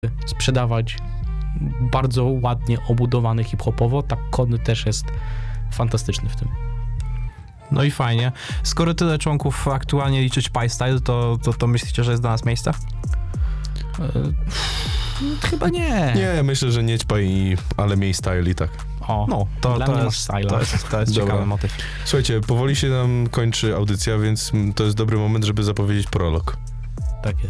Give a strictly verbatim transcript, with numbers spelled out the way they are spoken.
sprzedawać bardzo ładnie obudowany hip-hopowo, tak Kony też jest fantastyczny w tym. No i fajnie. Skoro tyle członków aktualnie liczyć Pie-Style, to, to, to myślicie, że jest dla nas miejsce? E, chyba nie. Nie, myślę, że nie ćpaj, i, ale miej style i tak. O, No, to, dla to, mnie jest, masz styla. to jest, to jest Dobra. ciekawy motyw. Słuchajcie, powoli się nam kończy audycja, więc to jest dobry moment, żeby zapowiedzieć prolog. Tak jest.